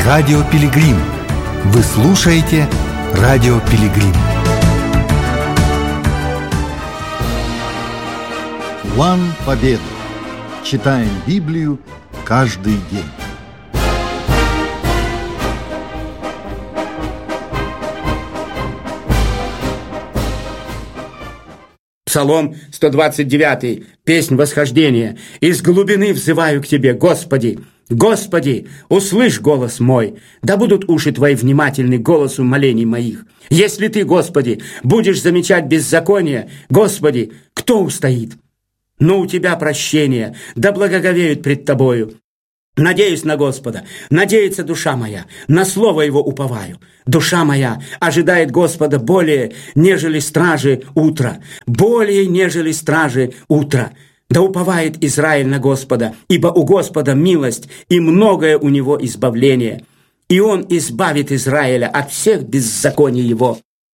Радио Пилигрим. Вы слушаете Радио Пилигрим. План победы. Читаем Библию каждый день. Псалом 129, песнь восхождения. «Из глубины взываю к Тебе, Господи! Господи, услышь голос мой! Да будут уши Твои внимательны к голосу молений моих! Если Ты, Господи, будешь замечать беззаконие, Господи, кто устоит? Но у Тебя прощение, да благоговеют пред Тобою. Надеюсь на Господа, надеется душа моя, на слово Его уповаю. Душа моя ожидает Господа более, нежели стражи утра, более, нежели стражи утра. Да уповает Израиль на Господа, ибо у Господа милость, и многое у Него избавление. И Он избавит Израиля от всех беззаконий его».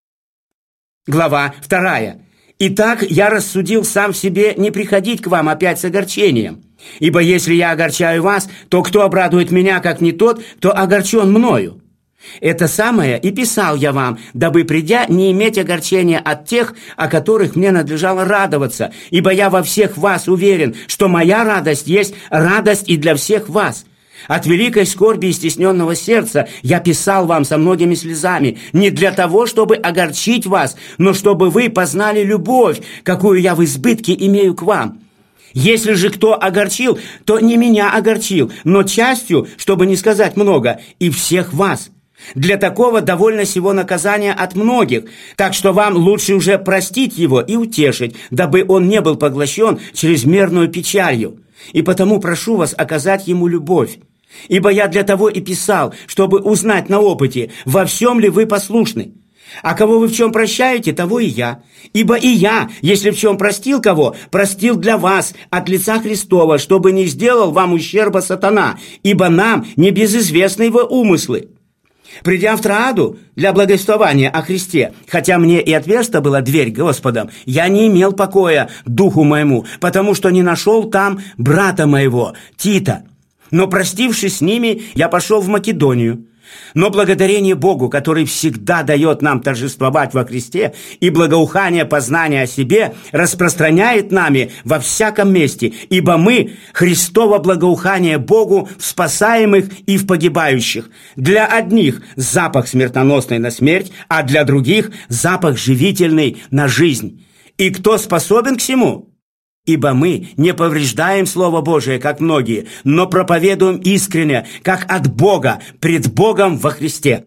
Глава 2. «Итак, я рассудил сам в себе не приходить к вам опять с огорчением. Ибо если я огорчаю вас, то кто обрадует меня, как не тот, кто огорчен мною? Это самое и писал я вам, дабы, придя, не иметь огорчения от тех, о которых мне надлежало радоваться, ибо я во всех вас уверен, что моя радость есть радость и для всех вас. От великой скорби и стесненного сердца я писал вам со многими слезами, не для того, чтобы огорчить вас, но чтобы вы познали любовь, какую я в избытке имею к вам. Если же кто огорчил, то не меня огорчил, но частью, чтобы не сказать много, и всех вас. Для такого довольно сего наказания от многих, так что вам лучше уже простить его и утешить, дабы он не был поглощен чрезмерную печалью. И потому прошу вас оказать ему любовь. Ибо я для того и писал, чтобы узнать на опыте, во всем ли вы послушны. А кого вы в чем прощаете, того и я. Ибо и я, если в чем простил кого, простил для вас от лица Христова, чтобы не сделал вам ущерба сатана, ибо нам не безызвестны его умыслы. Придя в Трааду для благовествования о Христе, хотя мне и отверста была дверь Господом, я не имел покоя духу моему, потому что не нашел там брата моего, Тита. Но, простившись с ними, я пошел в Македонию. Но благодарение Богу, который всегда дает нам торжествовать во Христе, и благоухание познания о себе распространяет нами во всяком месте, ибо мы Христово благоухание Богу в спасаемых и в погибающих. Для одних запах смертоносный на смерть, а для других запах живительный на жизнь. И кто способен к сему? Ибо мы не повреждаем Слово Божие, как многие, но проповедуем искренне, как от Бога, пред Богом во Христе».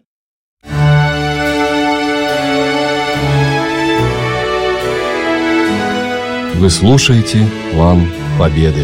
Вы слушаете «План победы».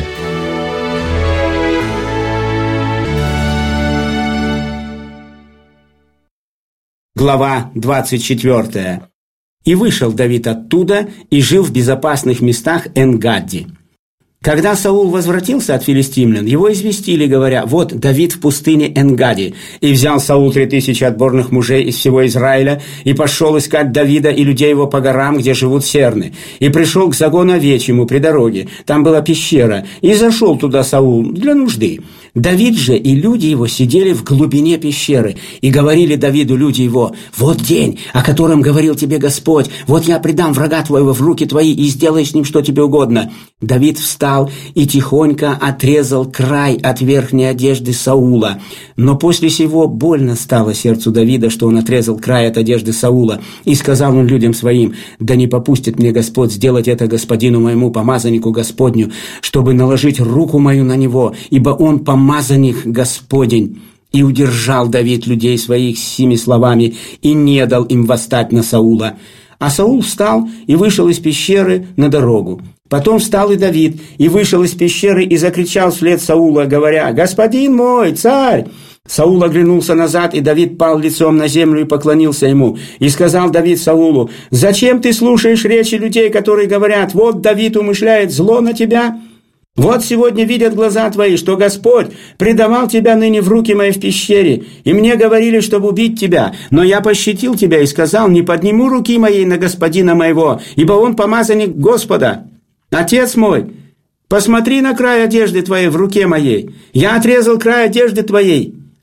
Глава 24. «И вышел Давид оттуда и жил в безопасных местах Эн-Гадди. Когда Саул возвратился от филистимлян, его известили, говоря: вот Давид в пустыне Эн-Гади. И взял Саул 3000 отборных мужей из всего Израиля, и пошел искать Давида и людей его по горам, где живут серны. И пришел к загону овечьему при дороге, там была пещера, и зашел туда Саул для нужды. Давид же и люди его сидели в глубине пещеры, и говорили Давиду люди его: вот день, о котором говорил тебе Господь, вот я предам врага твоего в руки твои, и сделай с ним что тебе угодно. Давид встал и тихонько отрезал край от верхней одежды Саула. Но после сего больно стало сердцу Давида, что он отрезал край от одежды Саула. И сказал он людям своим: да не попустит мне Господь сделать это господину моему, помазаннику Господню, чтобы наложить руку мою на него, ибо он помазанник Господень. И удержал Давид людей своих сими словами, и не дал им восстать на Саула. А Саул встал и вышел из пещеры на дорогу. Потом встал и Давид, и вышел из пещеры, и закричал вслед Саула, говоря: «Господин мой, царь!» Саул оглянулся назад, и Давид пал лицом на землю и поклонился ему. И сказал Давид Саулу: «Зачем ты слушаешь речи людей, которые говорят: вот Давид умышляет зло на тебя? Вот сегодня видят глаза твои, что Господь предавал тебя ныне в руки мои в пещере, и мне говорили, чтобы убить тебя, но я пощадил тебя и сказал: не подниму руки моей на господина моего, ибо он помазанник Господа. Отец мой, посмотри на край одежды твоей в руке моей. Я отрезал край одежды твоей.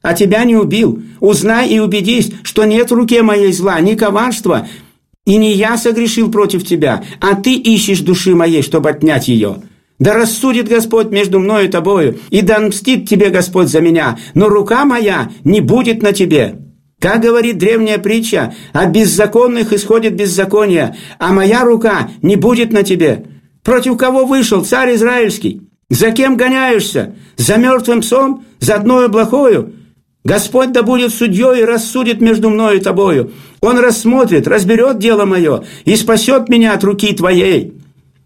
а тебя не убил. Узнай и убедись, что нет в руке моей зла, ни коварства, и не я согрешил против тебя, а ты ищешь души моей, чтобы отнять ее. Да рассудит Господь между мною и тобою, и да мстит тебе Господь за меня, но рука моя не будет на тебе. Как говорит древняя притча, от беззаконных исходит беззаконие, а моя рука не будет на тебе. Против кого вышел царь израильский? За кем гоняешься? За мертвым псом? За одною блохою? Господь да будет судьей и рассудит между мною и тобою. Он рассмотрит, разберет дело мое и спасет меня от руки твоей».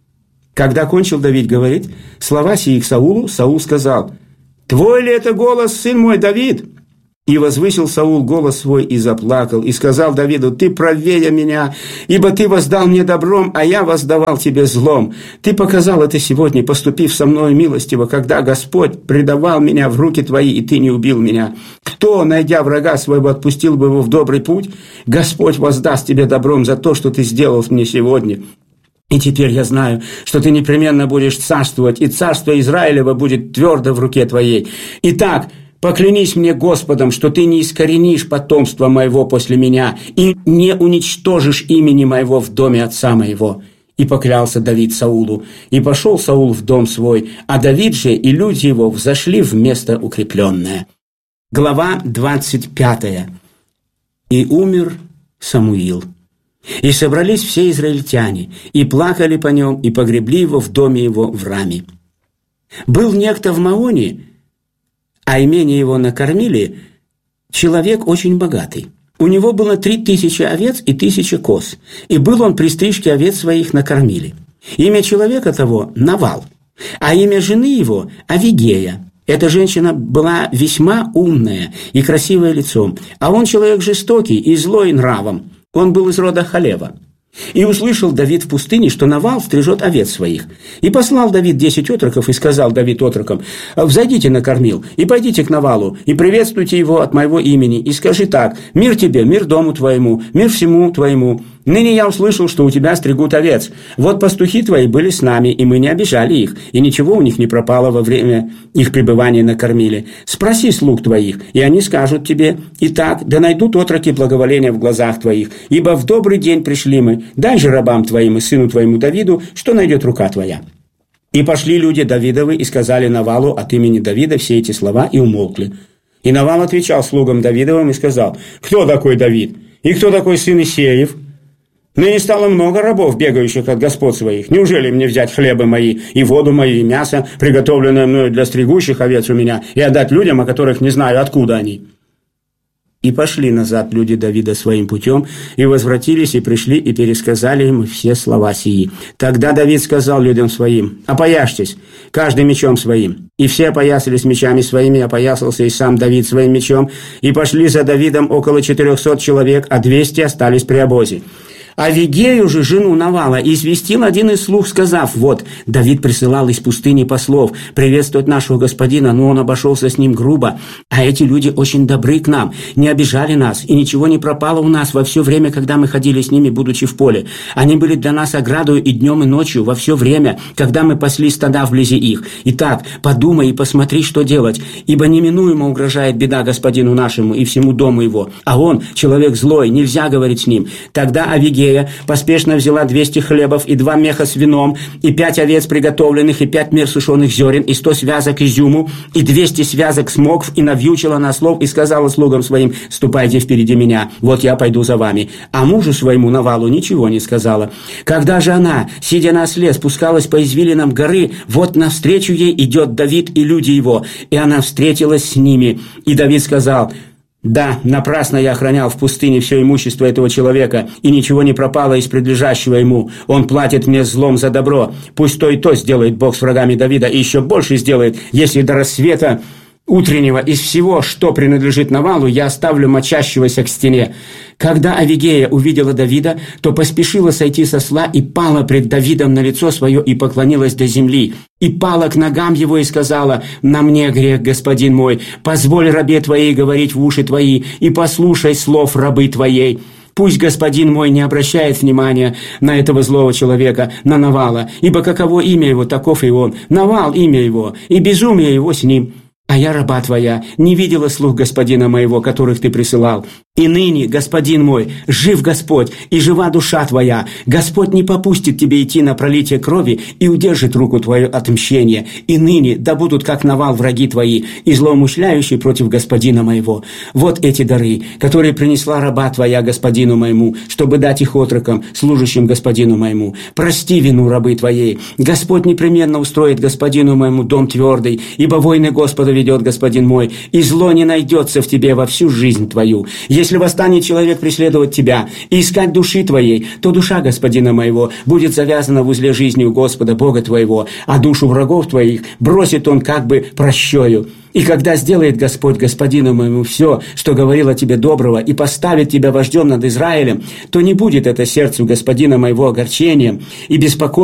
Когда кончил Давид говорить слова сии к Саулу, Саул сказал: «Твой ли это голос, сын мой Давид?» И возвысил Саул голос свой и заплакал, и сказал Давиду: «Ты правее меня, ибо ты воздал мне добром, а я воздавал тебе злом. Ты показал это сегодня, поступив со мною милостиво, когда Господь предавал меня в руки твои, и ты не убил меня. Кто, найдя врага своего, отпустил бы его в добрый путь? Господь воздаст тебе добром за то, что ты сделал мне сегодня. И теперь я знаю, что ты непременно будешь царствовать, и царство Израилева будет твердо в руке твоей. Итак, поклянись мне Господом, что ты не искоренишь потомство моего после меня и не уничтожишь имени моего в доме отца моего». И поклялся Давид Саулу. И пошел Саул в дом свой, а Давид же и люди его взошли в место укрепленное. Глава 25. «И умер Самуил. И собрались все израильтяне, и плакали по нем, и погребли его в доме его в Раме. Был некто в Маоне, а имение его накормили, человек очень богатый. У него было 3000 овец и 1000 коз, и был он при стрижке овец своих накормили. Имя человека того – Навал, а имя жены его – Авигея. Эта женщина была весьма умная и красивая лицом, а он человек жестокий и злой нравом. Он был из рода Халева. И услышал Давид в пустыне, что Навал стрижет овец своих. И послал Давид 10 отроков, и сказал Давид отрокам: «Взойдите на кормил, и пойдите к Навалу, и приветствуйте его от моего имени, и скажи так: мир тебе, мир дому твоему, мир всему твоему. Ныне я услышал, что у тебя стригут овец. Вот пастухи твои были с нами, и мы не обижали их, и ничего у них не пропало во время их пребывания на кормиле. Спроси слуг твоих, и они скажут тебе: итак, да найдут отроки благоволения в глазах твоих, ибо в добрый день пришли мы. Дай же рабам твоим и сыну твоему Давиду, что найдет рука твоя». И пошли люди Давидовы и сказали Навалу от имени Давида все эти слова, и умолкли. И Навал отвечал слугам Давидовым и сказал: «Кто такой Давид? И кто такой сын Исеев? Ныне стало много рабов, бегающих от господ своих. Неужели мне взять хлебы мои, и воду мою, и мясо, приготовленное мною для стригущих овец у меня, и отдать людям, о которых не знаю, откуда они?» И пошли назад люди Давида своим путем, и возвратились, и пришли, и пересказали ему все слова сии. Тогда Давид сказал людям своим: «Опояжьтесь, каждый мечом своим». И все опоясались мечами своими, опоясался и сам Давид своим мечом, и пошли за Давидом около 400 человек, а 200 остались при обозе. Авигею же, жену Навала, известил один из слуг, сказав: «Вот, Давид присылал из пустыни послов приветствовать нашего господина, но он обошелся с ним грубо, а эти люди очень добры к нам, не обижали нас, и ничего не пропало у нас во все время, когда мы ходили с ними, будучи в поле. Они были для нас оградою и днем, и ночью, во все время, когда мы пасли стада вблизи их. Итак, подумай и посмотри, что делать, ибо неминуемо угрожает беда господину нашему и всему дому его, а он человек злой, нельзя говорить с ним». Тогда Авигея поспешно взяла 200 хлебов и 2 меха с вином, и 5 овец приготовленных, и 5 мер сушеных зерен, и 100 связок изюму, и 200 связок смокв, и навьючила на слов, и сказала слугам своим: «Ступайте впереди меня, вот я пойду за вами». А мужу своему Навалу ничего не сказала. Когда же она, сидя на осле, спускалась по извилинам горы, вот навстречу ей идет Давид и люди его, и она встретилась с ними. И Давид сказал: «Да, напрасно я охранял в пустыне все имущество этого человека, и ничего не пропало из предлежащего ему. Он платит мне злом за добро. Пусть то и то сделает Бог с врагами Давида, и еще больше сделает, если до рассвета утреннего из всего, что принадлежит Навалу, я оставлю мочащегося к стене». Когда Авигея увидела Давида, то поспешила сойти со осла и пала пред Давидом на лицо свое и поклонилась до земли. И пала к ногам его и сказала: «На мне грех, господин мой, позволь рабе твоей говорить в уши твои, и послушай слов рабы твоей. Пусть господин мой не обращает внимания на этого злого человека, на Навала, ибо каково имя его, таков и он. Навал имя его, и безумие его с ним». А я, раба твоя, не видела слуг господина моего, которых ты присылал. И ныне, господин мой, жив Господь, и жива душа твоя. Господь не попустит тебе идти на пролитие крови и удержит руку твою от мщения. И ныне да будут как навал враги твои и злоумышляющие против господина моего. Вот эти дары, которые принесла раба твоя господину моему, чтобы дать их отрокам, служащим господину моему. Прости вину рабы твоей. Господь непременно устроит господину моему дом твердый, ибо войны Господа ведет господин мой, и зло не найдется в тебе во всю жизнь твою. Если восстанет человек преследовать тебя и искать души твоей, то душа господина моего будет завязана в узле жизни у Господа Бога твоего, а душу врагов твоих бросит он как бы прощою. И когда сделает Господь господину моему все, что говорил о тебе доброго, и поставит тебя вождем над Израилем, то не будет это сердцу господина моего огорчением и беспокойством,